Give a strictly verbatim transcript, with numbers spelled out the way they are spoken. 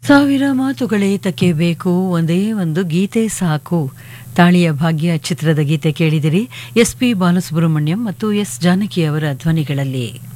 ಸಾವಿರ ಮಾತುಗಳೇ ತಕ್ಕೆ ಬೇಕು ಒಂದೇ ಒಂದು ಗೀತೆ ಸಾಕು. ತಾಳಿಯ ಭಾಗ್ಯ ಚಿತ್ರದ ಗೀತೆ ಕೇಳಿದಿರಿ. ಎಸ್ ಪಿ ಬಾಲಸುಬ್ರಹ್ಮಣ್ಯಂ ಮತ್ತು ಎಸ್ ಜಾನಕಿ ಅವರ ಧ್ವನಿಗಳಲ್ಲಿ.